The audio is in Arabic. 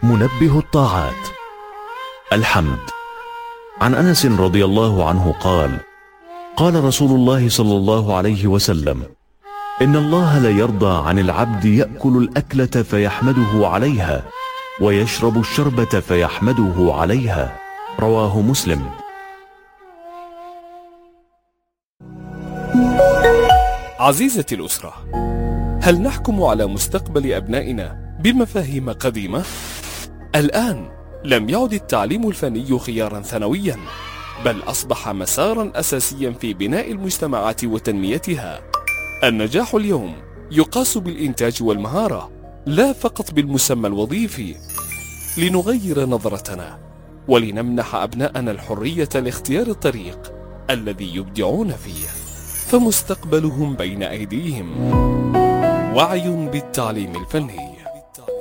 منبه الطاعات. الحمد. عن أنس رضي الله عنه قال: قال رسول الله صلى الله عليه وسلم: إن الله لا يرضى عن العبد يأكل الأكلة فيحمده عليها ويشرب الشربة فيحمده عليها. رواه مسلم. عزيزتي الأسرة، هل نحكم على مستقبل أبنائنا بمفاهيم قديمة؟ الآن لم يعد التعليم الفني خيارا ثانويا، بل أصبح مسارا أساسيا في بناء المجتمعات وتنميتها. النجاح اليوم يقاس بالإنتاج والمهارة، لا فقط بالمسمى الوظيفي. لنغير نظرتنا ولنمنح أبناءنا الحرية لاختيار الطريق الذي يبدعون فيه، فمستقبلهم بين أيديهم. وعي بالتعليم الفني.